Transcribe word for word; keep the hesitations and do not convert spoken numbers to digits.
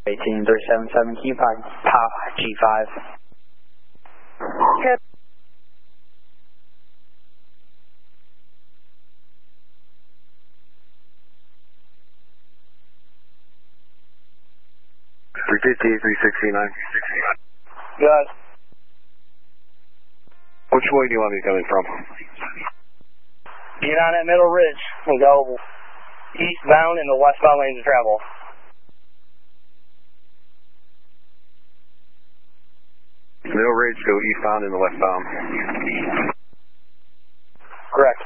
eighteen three seven seven, can you park G five? Good. three fifty, three sixty-nine. Good. Which way do you want me coming from? Get on that middle ridge and go eastbound in the westbound lanes of travel. Middle ridge, go eastbound in the westbound. Correct.